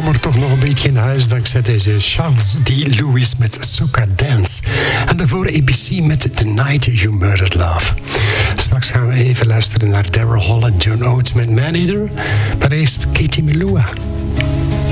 zomer toch nog een beetje in huis dankzij deze Charles D. Lewis met Soca Dance. En daarvoor ABC met The Night You Murdered Love. Straks gaan we even luisteren naar Daryl Hall en John Oates met Man Eater. Maar eerst Katie Melua.